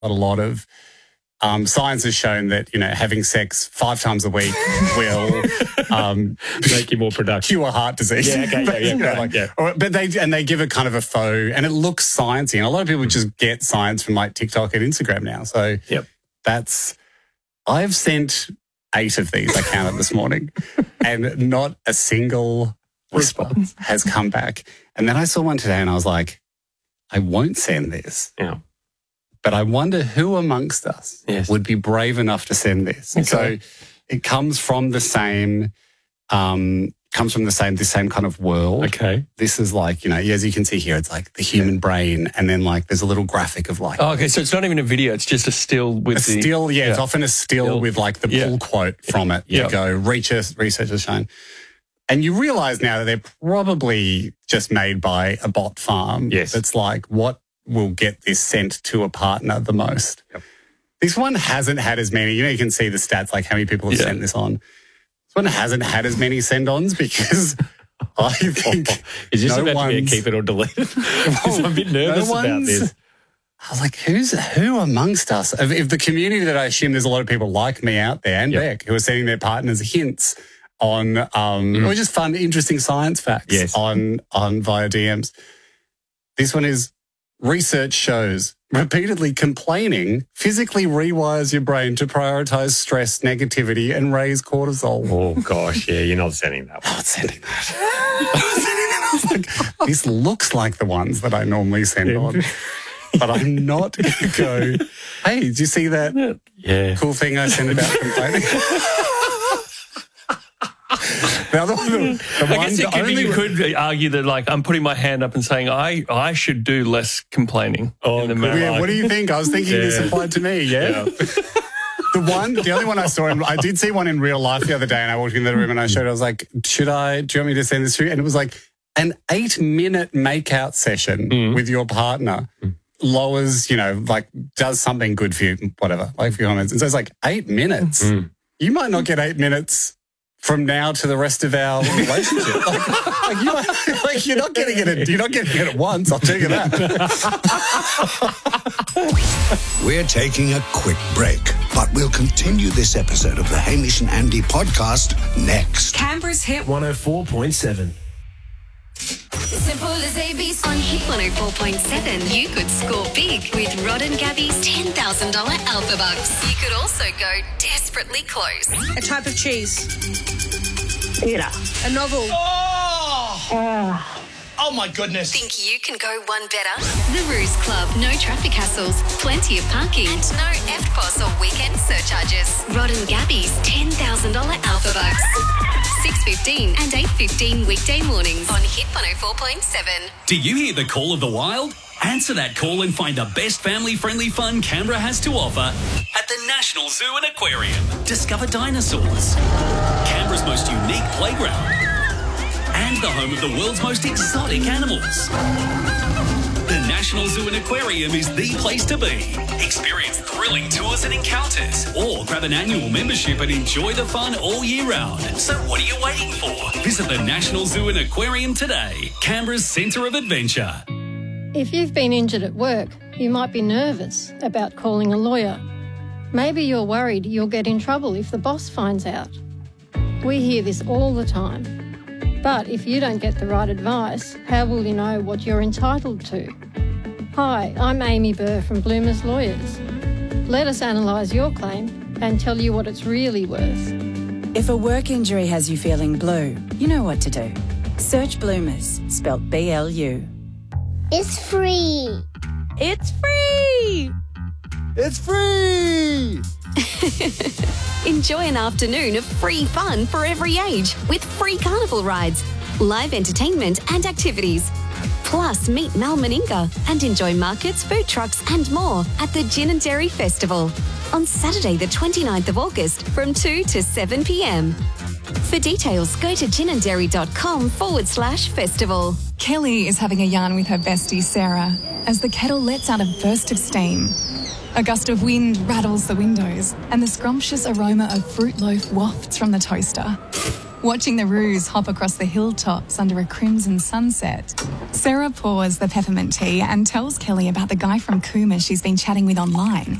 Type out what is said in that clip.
A lot of science has shown that, having sex 5 times a week will make you more productive. Cure heart disease. Yeah, okay, But they give it kind of a faux, and it looks sciencey. And a lot of people just get science from like TikTok and Instagram now. So I've sent 8 of these, I counted this morning, and not a single response has come back. And then I saw one today and I was like, I won't send this. Yeah. But I wonder who amongst us would be brave enough to send this. Okay. So it comes from the same the same kind of world. Okay. This is like, as you can see here, it's like the human brain, and then like there's a little graphic of like. Oh, okay, so it's not even a video, it's just a still with it's often a still with like the pull quote from it. You go, research has shown. And you realise now that they're probably just made by a bot farm. Yes. That's like, what will get this sent to a partner the most? Yep. This one hasn't had as many. You can see the stats, like how many people have sent this on. This one hasn't had as many send-ons because I think is this about to be a keep it or delete it? I'm a bit nervous about this. I was like, who amongst us? If the community that I assume there's a lot of people like me out there and Beck who are sending their partners hints on or just fun, interesting science facts on via DMs. This one is research shows repeatedly complaining physically rewires your brain to prioritize stress, negativity, and raise cortisol. Oh, gosh, you're not sending that one. Not sending that. I was like, this looks like the ones that I normally send on. But I'm not going to go, hey, did you see that cool thing I sent about complaining? The other one, you could argue that, like, I'm putting my hand up and saying I should do less complaining. Oh, what do you think? I was thinking this applied to me, The only one I saw, I did see one in real life the other day, and I walked in the room and I showed it. I was like, do you want me to send this to you? And it was like an 8-minute makeout session with your partner lowers, does something good for you, whatever, like for your hormones. And so it's like 8 minutes. You might not get 8 minutes from now to the rest of our relationship. You're not getting it at once, I'll tell you that. We're taking a quick break, but we'll continue this episode of the Hamish and Andy podcast next. Canberra's Hit 104.7. Simple as ABC. On Hit 104.7, you could score big with Rod and Gabby's $10,000 Alpha Bucks. You could also go desperately close. A type of cheese. Theatre. A novel. Oh my goodness. Think you can go one better? The Ruse Club. No traffic hassles, plenty of parking, and no EFTPOS or weekend surcharges. Rod and Gabby's $10,000 Alpha Bucks. 6:15 and 8:15 weekday mornings on Hit 104.7. Do you hear the call of the wild? Answer that call and find the best family-friendly fun Canberra has to offer at the National Zoo and Aquarium. Discover dinosaurs, Canberra's most unique playground, and the home of the world's most exotic animals. The National Zoo and Aquarium is the place to be. Experience thrilling tours and encounters, or grab an annual membership and enjoy the fun all year round. So what are you waiting for? Visit the National Zoo and Aquarium today, Canberra's centre of adventure. If you've been injured at work, you might be nervous about calling a lawyer. Maybe you're worried you'll get in trouble if the boss finds out. We hear this all the time. But if you don't get the right advice, how will you know what you're entitled to? Hi, I'm Amy Burr from Bloomers Lawyers. Let us analyse your claim and tell you what it's really worth. If a work injury has you feeling blue, you know what to do. Search Bloomers, spelt BLU. It's free. It's free! It's free! Enjoy an afternoon of free fun for every age with free carnival rides, live entertainment and activities. Plus, meet Mal Meninga and enjoy markets, food trucks and more at the Gin and Dairy Festival on Saturday the 29th of August from 2 to 7 p.m. For details, go to ginanddairy.com/festival. Kelly is having a yarn with her bestie Sarah as the kettle lets out a burst of steam. A gust of wind rattles the windows and the scrumptious aroma of fruit loaf wafts from the toaster. Watching the roos hop across the hilltops under a crimson sunset, Sarah pours the peppermint tea and tells Kelly about the guy from Cooma she's been chatting with online.